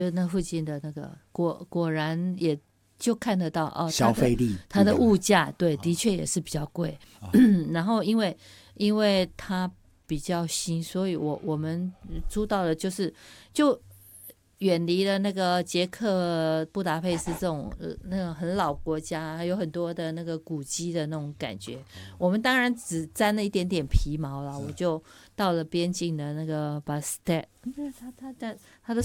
就那附近的那个果然也就看得到哦， 消费力它的物价对，的确也是比较贵。然后因为它比较新，所以我们租到的就远离了那个捷克布达佩斯这种那种很老国家，有很多的那个古迹的那种感觉。我们当然只沾了一点点皮毛啦，我就到了边境的那个巴斯泰，它的